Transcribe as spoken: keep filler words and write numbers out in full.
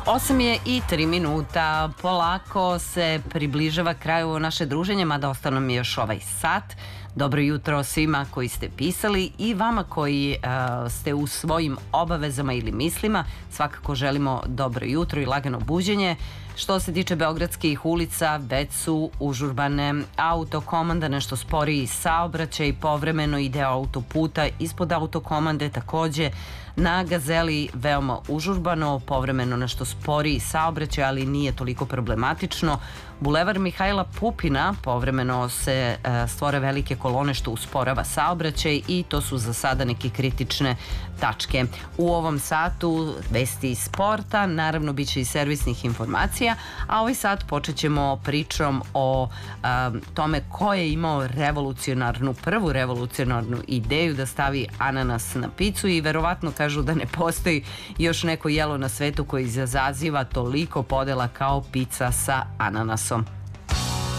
osam je i tri minuta. Polako se približava kraju naše druženje, mada ostao nam je još ovaj sat. Dobro jutro svima koji ste pisali i vama koji uh, ste u svojim obavezama ili mislima. Svakako želimo dobro jutro i lagano buđenje. Što se tiče beogradskih ulica, već su užurbane autokomanda, nešto sporiji saobraćaj, povremeno ide autoputa ispod autokomande, takođe na Gazeli veoma užurbano, povremeno nešto sporiji saobraćaj, ali nije toliko problematično. Bulevar Mihajla Pupina, povremeno se stvore velike kolone što usporava saobraćaj i to su za sada neke kritične tačke. U ovom satu vesti sporta, naravno bit će i servisnih informacija, a ovaj sat počet ćemo pričom o a, tome ko je imao revolucionarnu, prvu revolucionarnu ideju da stavi ananas na picu i verovatno kažu da ne postoji još neko jelo na svetu koji izaziva toliko podela kao pica sa ananasom.